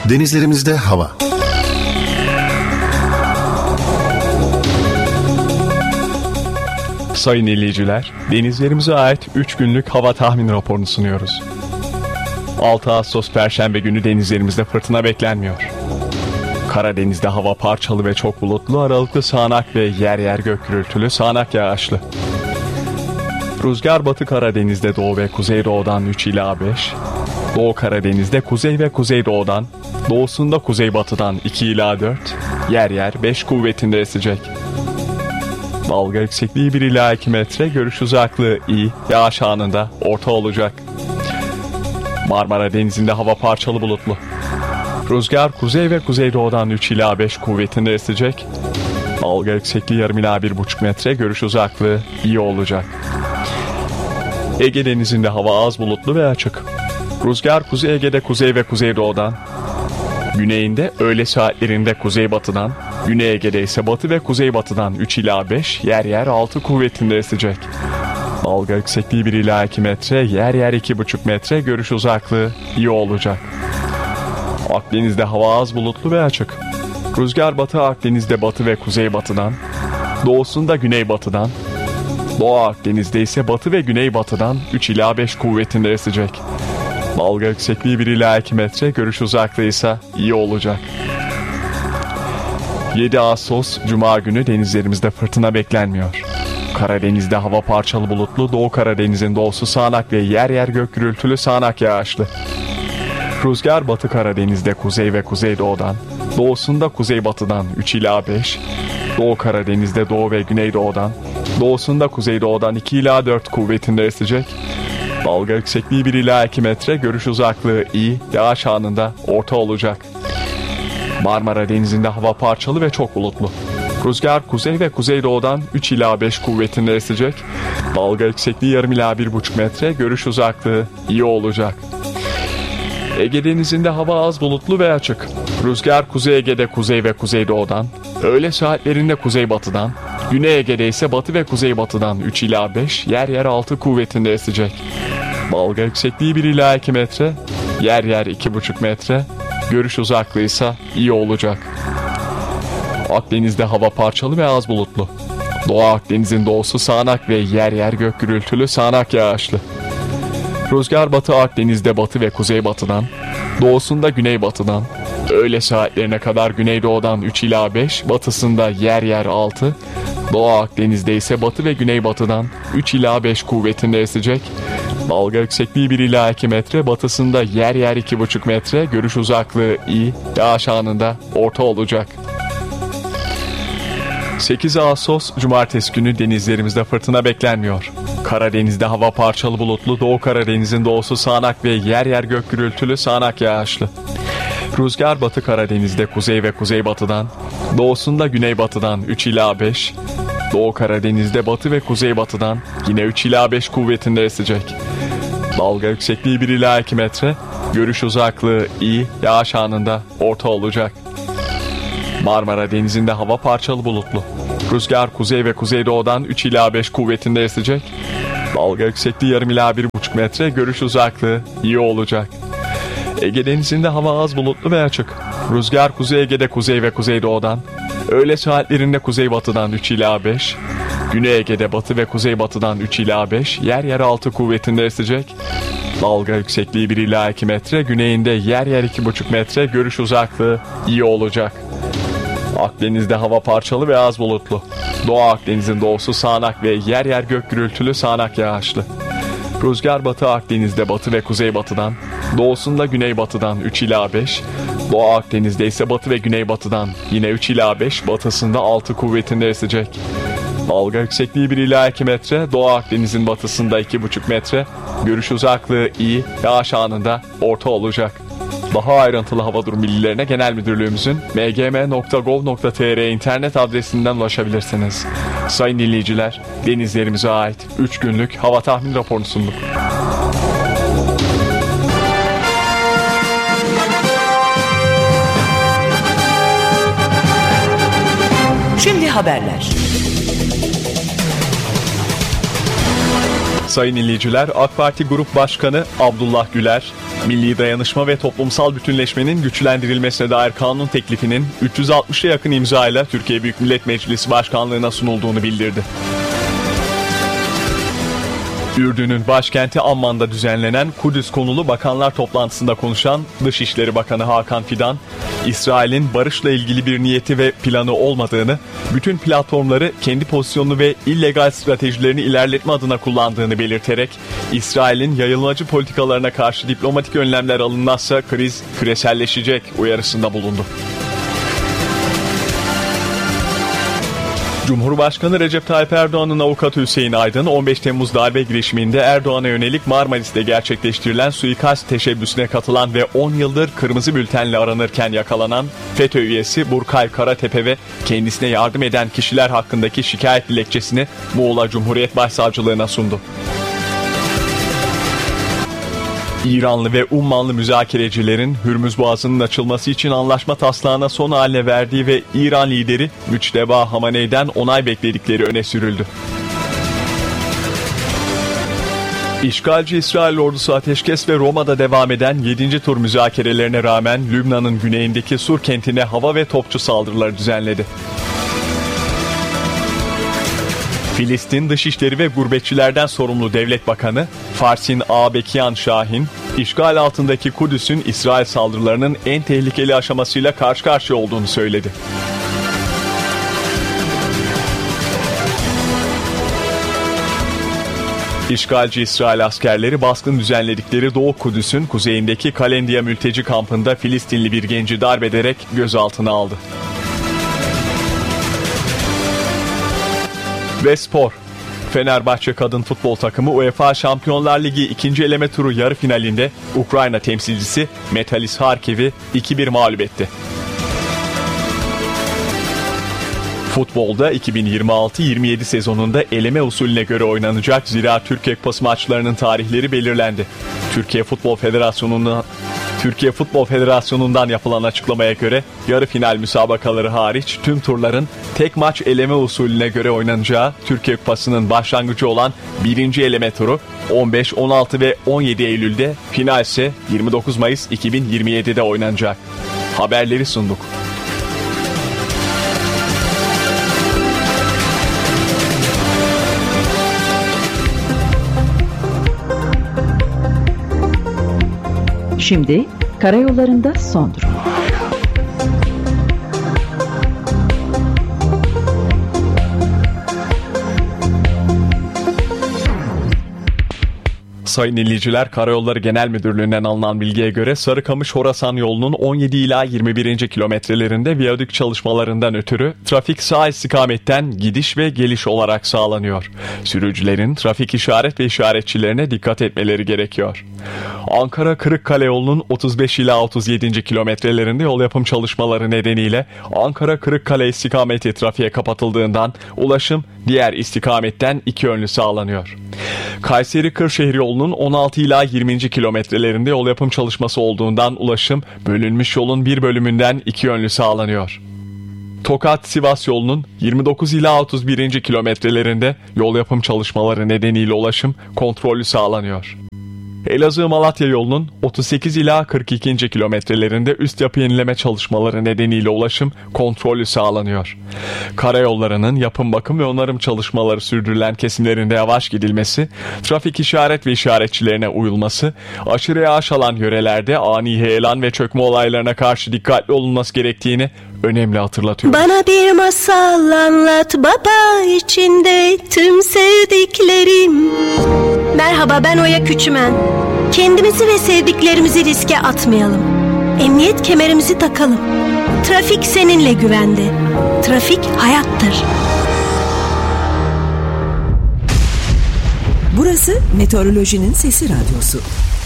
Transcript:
Denizlerimizde hava. Sayın dinleyiciler, denizlerimize ait 3 günlük hava tahmin raporunu sunuyoruz. 6 Ağustos Perşembe günü denizlerimizde fırtına beklenmiyor. Karadeniz'de hava parçalı ve çok bulutlu, aralıklı sağanak ve yer yer gök gürültülü, sağanak yağışlı. Rüzgar Batı Karadeniz'de doğu ve kuzeydoğudan 3 ila 5, Doğu Karadeniz'de kuzey ve kuzeydoğudan, doğusunda kuzeybatıdan 2 ila 4, yer yer 5 kuvvetinde esecek. Dalga yüksekliği 1 ila 2 metre, görüş uzaklığı iyi, yağış anında orta olacak. Marmara Denizi'nde hava parçalı bulutlu. Rüzgar kuzey ve kuzeydoğudan 3 ila 5 kuvvetinde esecek. Dalga yüksekliği yarım ila 1,5 metre, görüş uzaklığı iyi olacak. Ege Denizi'nde hava az bulutlu ve açık. Rüzgar Kuzey Ege'de kuzey ve kuzeydoğudan, güneyinde öğle saatlerinde kuzeybatıdan, Güney Ege'de ise batı ve kuzeybatıdan 3 ila 5, yer yer 6 kuvvetinde esecek. Dalga yüksekliği 1 ila 2 metre, yer yer 2,5 metre, görüş uzaklığı iyi olacak. Akdeniz'de hava az bulutlu ve açık. Rüzgar Batı Akdeniz'de batı ve kuzeybatıdan, doğusunda güneybatıdan, Doğu Akdeniz'de ise batı ve güneybatıdan 3 ila 5 kuvvetinde esecek. Dalga yüksekliği 1 ila 2 metre, görüş uzaklığı ise iyi olacak. 7 Ağustos Cuma günü denizlerimizde fırtına beklenmiyor. Karadeniz'de hava parçalı bulutlu, Doğu Karadeniz'in doğusu sağanak ve yer yer gök gürültülü, sağanak yağışlı. Rüzgar Batı Karadeniz'de kuzey ve kuzeydoğudan, doğusunda kuzeybatıdan 3 ila 5, Doğu Karadeniz'de doğu ve güneydoğudan, doğusunda kuzeydoğudan 2 ila 4 kuvvetinde esecek. Dalga yüksekliği 1 ila 2 metre, görüş uzaklığı iyi, yağış anında orta olacak. Marmara Denizi'nde hava parçalı ve çok bulutlu. Rüzgar kuzey ve kuzeydoğudan 3 ila 5 kuvvetinde esecek. Dalga yüksekliği yarım ila 1,5 metre, görüş uzaklığı iyi olacak. Ege Denizi'nde hava az bulutlu ve açık. Rüzgar Kuzey Ege'de kuzey ve kuzeydoğudan, öğle saatlerinde kuzeybatıdan, Güney Ege'de ise batı ve kuzeybatıdan 3 ila 5, yer yer 6 kuvvetinde esecek. Dalga yüksekliği 1 ila 2 metre, yer yer 2,5 metre, görüş uzaklığı ise iyi olacak. Akdeniz'de hava parçalı ve az bulutlu. Doğu Akdeniz'in doğusu sağanak ve yer yer gök gürültülü, sağanak yağışlı. Rüzgar Batı Akdeniz'de batı ve kuzeybatıdan, doğusunda güneybatıdan, öğle saatlerine kadar güneydoğudan 3 ila 5, batısında yer yer 6, Doğu Akdeniz'de ise batı ve güneybatıdan 3 ila 5 kuvvetinde esecek. Dalga yüksekliği 1 ila 2 metre, batısında yer yer 2,5 metre, görüş uzaklığı iyi, yağış anında orta olacak. 8 Ağustos Cumartesi günü denizlerimizde fırtına beklenmiyor. Karadeniz'de hava parçalı bulutlu, Doğu Karadeniz'in doğusu sağanak ve yer yer gök gürültülü, sağanak yağışlı. Rüzgar Batı Karadeniz'de kuzey ve kuzeybatıdan, doğusunda güneybatıdan 3 ila 5, Doğu Karadeniz'de batı ve kuzeybatıdan yine 3 ila 5 kuvvetinde esecek. Dalga yüksekliği 1 ila 2 metre, görüş uzaklığı iyi, yağış anında orta olacak. Marmara Denizi'nde hava parçalı bulutlu. Rüzgar kuzey ve kuzeydoğudan 3 ila 5 kuvvetinde esecek. Dalga yüksekliği yarım ila 1,5 metre, görüş uzaklığı iyi olacak. Ege Denizi'nde hava az bulutlu ve açık. Rüzgar Kuzey Ege'de kuzey ve kuzeydoğudan, öğle saatlerinde kuzeybatıdan 3 ila 5, Güney Ege'de batı ve kuzeybatıdan 3 ila 5, yer yer 6 kuvvetinde esecek. Dalga yüksekliği 1 ila 2 metre, güneyinde yer yer 2,5 metre, görüş uzaklığı iyi olacak. Akdeniz'de hava parçalı ve az bulutlu. Doğu Akdeniz'in doğusu sağanak ve yer yer gök gürültülü, sağanak yağışlı. Rüzgar Batı Akdeniz'de batı ve kuzeybatıdan, doğusunda güneybatıdan 3 ila 5, Doğu Akdeniz'de ise batı ve güneybatıdan yine 3 ila 5, batısında 6 kuvvetinde esecek. Dalga yüksekliği 1 ila 2 metre, Doğu Akdeniz'in batısında 2,5 metre, görüş uzaklığı iyi, yağış anında orta olacak. Daha ayrıntılı hava durum bilgilerine Genel Müdürlüğümüzün mgm.gov.tr internet adresinden ulaşabilirsiniz. Sayın dinleyiciler, denizlerimize ait 3 günlük hava tahmin raporunu sunduk. Şimdi haberler. Sayın dinleyiciler, AK Parti Grup Başkanı Abdullah Güler, Milli dayanışma ve toplumsal bütünleşmenin güçlendirilmesine dair kanun teklifinin 360'a yakın imzayla Türkiye Büyük Millet Meclisi Başkanlığı'na sunulduğunu bildirdi. Ürdün'ün başkenti Amman'da düzenlenen Kudüs konulu bakanlar toplantısında konuşan Dışişleri Bakanı Hakan Fidan, İsrail'in barışla ilgili bir niyeti ve planı olmadığını, bütün platformları kendi pozisyonunu ve illegal stratejilerini ilerletme adına kullandığını belirterek, İsrail'in yayılmacı politikalarına karşı diplomatik önlemler alınmazsa kriz küreselleşecek uyarısında bulundu. Cumhurbaşkanı Recep Tayyip Erdoğan'ın avukatı Hüseyin Aydın, 15 Temmuz darbe girişiminde Erdoğan'a yönelik Marmaris'te gerçekleştirilen suikast teşebbüsüne katılan ve 10 yıldır kırmızı bültenle aranırken yakalanan FETÖ üyesi Burkay Karatepe ve kendisine yardım eden kişiler hakkındaki şikayet dilekçesini Muğla Cumhuriyet Başsavcılığına sundu. İranlı ve Ummanlı müzakerecilerin Hürmüz Boğazı'nın açılması için anlaşma taslağına son haline verdiği ve İran lideri Müçteba Hamaney'den onay bekledikleri öne sürüldü. İşgalci İsrail ordusu ateşkes ve Roma'da devam eden 7. tur müzakerelerine rağmen Lübnan'ın güneyindeki Sur kentine hava ve topçu saldırıları düzenledi. Filistin Dışişleri ve Gurbetçilerden sorumlu Devlet Bakanı Farsin Ağabekyan Şahin, işgal altındaki Kudüs'ün İsrail saldırılarının en tehlikeli aşamasıyla karşı karşıya olduğunu söyledi. İşgalci İsrail askerleri baskın düzenledikleri Doğu Kudüs'ün kuzeyindeki Kalendiya mülteci kampında Filistinli bir genci darp ederek gözaltına aldı. Ve spor. Fenerbahçe kadın futbol takımı UEFA Şampiyonlar Ligi 2. eleme turu yarı finalinde Ukrayna temsilcisi Metalist Harkiv'i 2-1 mağlup etti. Futbolda 2026-27 sezonunda eleme usulüne göre oynanacak Zira Türkiye Kupası maçlarının tarihleri belirlendi. Türkiye Futbol Federasyonu'ndan yapılan açıklamaya göre yarı final müsabakaları hariç tüm turların tek maç eleme usulüne göre oynanacağı Türkiye Kupası'nın başlangıcı olan 1. eleme turu 15, 16 ve 17 Eylül'de, final ise 29 Mayıs 2027'de oynanacak. Haberleri sunduk. Şimdi karayollarında son durum. Sayın dinleyiciler, Karayolları Genel Müdürlüğü'nden alınan bilgiye göre Sarıkamış-Horasan yolunun 17 ila 21. kilometrelerinde viyadük çalışmalarından ötürü trafik sağ istikametten gidiş ve geliş olarak sağlanıyor. Sürücülerin trafik işaret ve işaretçilerine dikkat etmeleri gerekiyor. Ankara-Kırıkkale yolunun 35 ila 37. kilometrelerinde yol yapım çalışmaları nedeniyle Ankara-Kırıkkale istikameti trafiğe kapatıldığından ulaşım diğer istikametten iki yönlü sağlanıyor. Kayseri-Kırşehir yolunun 16 ila 20. kilometrelerinde yol yapım çalışması olduğundan ulaşım bölünmüş yolun bir bölümünden iki yönlü sağlanıyor. Tokat-Sivas yolunun 29 ila 31. kilometrelerinde yol yapım çalışmaları nedeniyle ulaşım kontrollü sağlanıyor. Elazığ-Malatya yolunun 38 ila 42. kilometrelerinde üst yapı yenileme çalışmaları nedeniyle ulaşım kontrollü sağlanıyor. Karayollarının yapım, bakım ve onarım çalışmaları sürdürülen kesimlerinde yavaş gidilmesi, trafik işaret ve işaretçilerine uyulması, aşırı yağış alan yörelerde ani heyelan ve çökme olaylarına karşı dikkatli olunması gerektiğini önemli hatırlatıyor. Bana bir masal anlat baba, içinde tüm sevdiklerim. Merhaba, ben Oya Küçümen. Kendimizi ve sevdiklerimizi riske atmayalım. Emniyet kemerimizi takalım. Trafik seninle güvende. Trafik hayattır. Burası Meteorolojinin Sesi Radyosu.